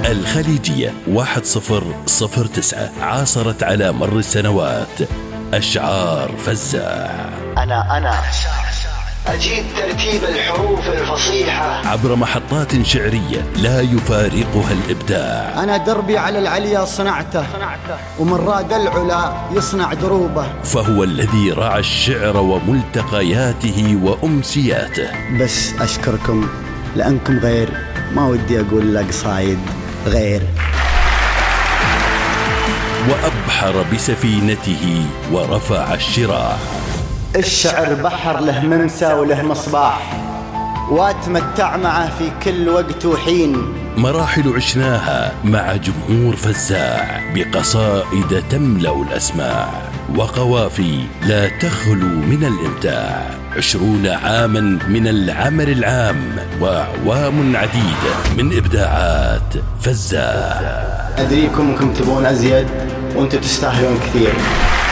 الخليجية 1009 عاصرت على مر السنوات أشعار فزاع. أنا أجيد ترتيب الحروف الفصيحة عبر محطات شعرية لا يفارقها الإبداع. أنا دربي على العليا صنعته، ومن راد العلا يصنع دروبه. فهو الذي رعى الشعر وملتقياته وأمسياته. بس أشكركم لأنكم غير، ما ودي أقول لك صايد غير. وأبحر بسفينته ورفع الشراع. الشعر بحر له منسى وله مصباح، واتمتع معه في كل وقت وحين. مراحل عشناها مع جمهور فزاع بقصائد تملأ الأسماع، وقوافي لا تخلو من الإمتاع. 20 عاما من العمل العام وأعوام عديدة من إبداعات فزاع. أدريكم أنكم تبون أزيد وأنتم تستاهلون كثير.